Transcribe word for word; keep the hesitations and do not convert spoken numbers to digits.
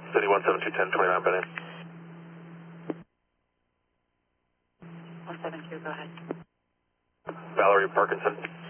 City one seven two ten twenty-nine, Benny. one seven two, go ahead. Valerie Parkinson.